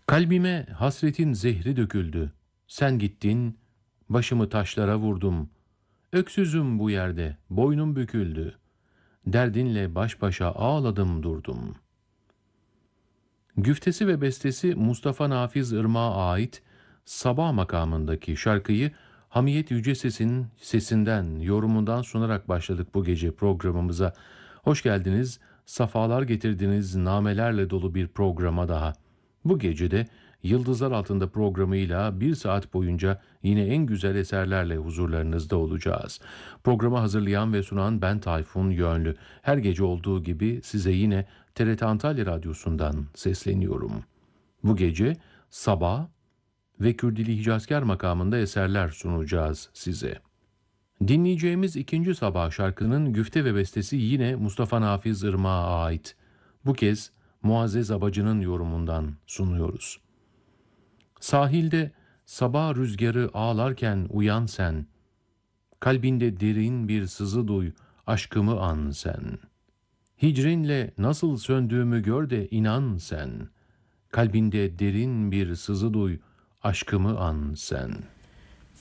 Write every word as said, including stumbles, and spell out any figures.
Kalbime hasretin zehri döküldü. Sen gittin, başımı taşlara vurdum. Öksüzüm bu yerde, boynum büküldü. Derdinle baş başa ağladım durdum. Güftesi ve bestesi Mustafa Nafiz Irmak'a ait Sabah makamındaki şarkıyı Hamiyet Yüceses'in sesinden, yorumundan sunarak başladık bu gece programımıza. Hoş geldiniz, safalar getirdiniz namelerle dolu bir programa daha. Bu gece de Yıldızlar Altında programıyla bir saat boyunca yine en güzel eserlerle huzurlarınızda olacağız. Programı hazırlayan ve sunan ben Tayfun Yönlü. Her gece olduğu gibi size yine T R T Antalya Radyosu'ndan sesleniyorum. Bu gece Sabah ve Kürdili Hicazkar makamında eserler sunacağız size. Dinleyeceğimiz ikinci Sabah şarkının güfte ve bestesi yine Mustafa Nafiz Irmak'a ait. Bu kez Muazzez Abacı'nın yorumundan sunuyoruz. Sahilde sabah rüzgarı ağlarken uyan sen, kalbinde derin bir sızı duy, aşkımı an sen. Hicrinle nasıl söndüğümü gör de inan sen, kalbinde derin bir sızı duy, aşkımı an sen.''